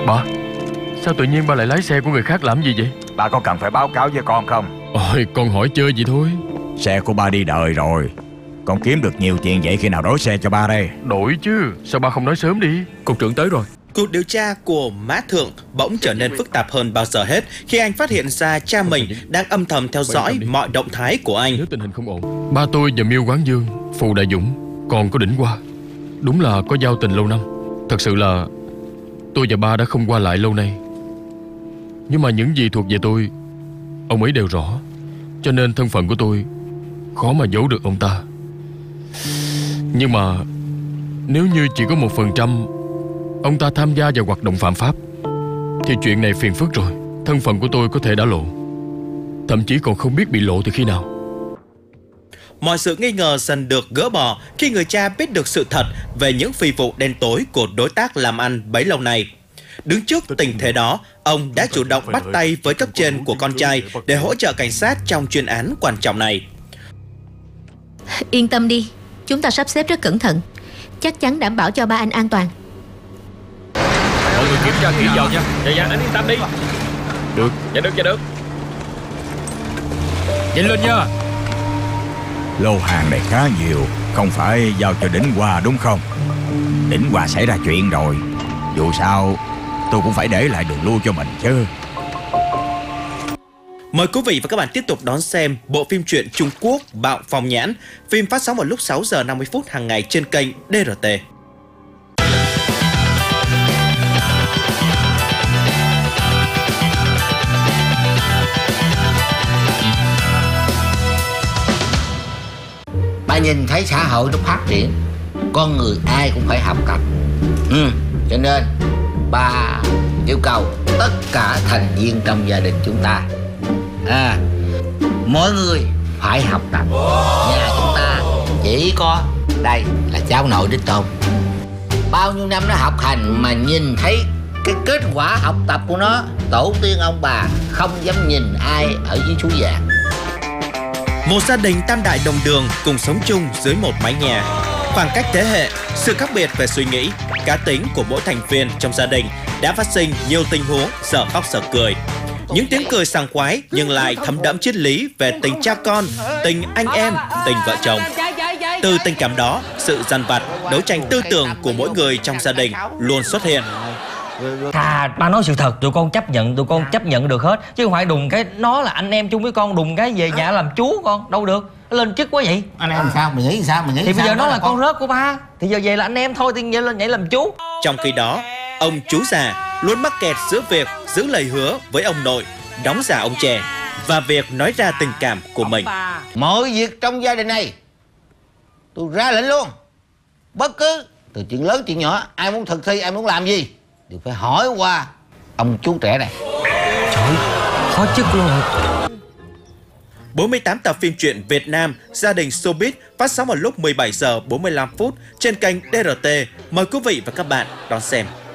Ba, sao tự nhiên ba lại lái xe của người khác làm gì vậy? Ba có cần phải báo cáo với con không? Ôi, con hỏi chơi vậy thôi. Xe của ba đi đời rồi. Con kiếm được nhiều tiền vậy khi nào đổi xe cho ba đây? Đổi chứ, sao ba không nói sớm đi? Cục trưởng tới rồi. Cuộc điều tra của Mã Thượng bỗng trở nên phức tạp hơn bao giờ hết khi anh phát hiện ra cha mình đang âm thầm theo dõi mọi động thái của anh. Nếu tình hình không ổn, ba tôi và Miêu Quán Dương, Phù Đại Dũng, còn có Đỉnh Hoa, đúng là có giao tình lâu năm. Thật sự là tôi và ba đã không qua lại lâu nay. Nhưng mà những gì thuộc về tôi, ông ấy đều rõ. Cho nên thân phận của tôi khó mà giấu được ông ta. Nhưng mà nếu như chỉ có 1% ông ta tham gia vào hoạt động phạm pháp thì chuyện này phiền phức rồi. Thân phận của tôi có thể đã lộ, thậm chí còn không biết bị lộ từ khi nào. Mọi sự nghi ngờ dần được gỡ bỏ khi người cha biết được sự thật về những phi vụ đen tối của đối tác làm ăn bấy lâu nay. Đứng trước tình thế đó, ông đã chủ động bắt tay với cấp trên của con trai để hỗ trợ cảnh sát trong chuyên án quan trọng này. Yên tâm đi, chúng ta sắp xếp rất cẩn thận, chắc chắn đảm bảo cho ba anh an toàn. Mọi người kiểm tra kỹ vào nha. Dạ, anh yên tâm đi. Được. Dạ được. Nhanh lên nha. Lô hàng này khá nhiều, không phải giao cho Đỉnh Hoa đúng không? Đỉnh Hoa xảy ra chuyện rồi, dù sao tôi cũng phải để lại đường lui cho mình chứ. Mời quý vị và các bạn tiếp tục đón xem bộ phim truyện Trung Quốc Bạo Phong Nhãn. Phim phát sóng vào lúc 6 giờ 50 phút hàng ngày trên kênh DRT. Ba nhìn thấy xã hội nó phát triển, con người ai cũng phải học tập. Cho nên ba yêu cầu tất cả thành viên trong gia đình chúng ta, mỗi người phải học tập. Nhà chúng ta chỉ có đây là cháu nội đích tôn, bao nhiêu năm nó học hành mà nhìn thấy cái kết quả học tập của nó, tổ tiên ông bà không dám nhìn ai ở dưới suối vàng. Một gia đình tam đại đồng đường cùng sống chung dưới một mái nhà. Khoảng cách thế hệ, sự khác biệt về suy nghĩ, cá tính của mỗi thành viên trong gia đình đã phát sinh nhiều tình huống dở khóc dở cười. Những tiếng cười sảng khoái nhưng lại thấm đẫm triết lý về tình cha con, tình anh em, tình vợ chồng. Từ tình cảm đó, sự dằn vặt, đấu tranh tư tưởng của mỗi người trong gia đình luôn xuất hiện. Thà ba nói sự thật, tụi con chấp nhận được hết. Chứ không phải đùng cái nó là anh em chung với con, đùng cái về nhà làm chú con, đâu được. Nó lên chức quá vậy. Anh em sao? Mày nghĩ sao? Thì bây giờ nó là con rớt của ba, thì giờ về là anh em thôi, thì giờ lên nhảy làm chú. Trong khi đó, ông chú già luôn mắc kẹt giữa việc giữ lời hứa với ông nội, đóng giả ông trẻ, và việc nói ra tình cảm của mình. Mọi việc trong gia đình này tôi ra lệnh luôn. Bất cứ từ chuyện lớn chuyện nhỏ, ai muốn thực thi, ai muốn làm gì đều phải hỏi qua ông chú trẻ này. Trời, khó chức luôn rồi. 48 tập phim truyện Việt Nam Gia đình Showbiz phát sóng vào lúc 17 giờ 45 phút trên kênh DRT. Mời quý vị và các bạn đón xem.